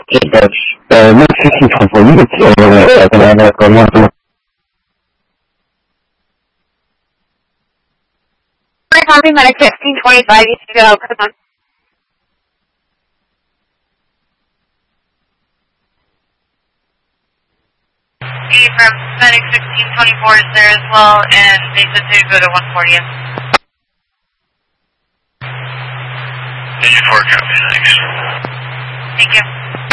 Max 1624, you can see over Copy, Medic 1625, you can go. Come on. From Medic 1624 is there as well, and they said to go to 140th. 84, copy, thanks. Thank you.